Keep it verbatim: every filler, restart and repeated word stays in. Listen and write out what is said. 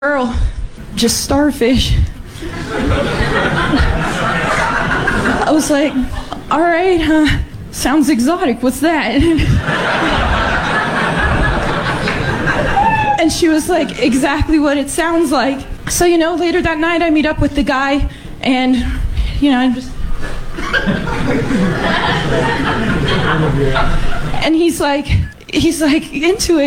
Girl, just starfish. I was like, all right, huh? Sounds exotic. What's that? And she was like, exactly what it sounds like. So, you know, later that night I meet up with the guy and, you know, I'm just... and he's like, he's like into it.